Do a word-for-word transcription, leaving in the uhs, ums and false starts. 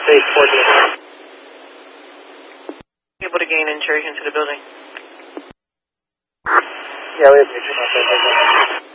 Base fourteen. Able to gain entry into the building. Yeah, we have mutual contact.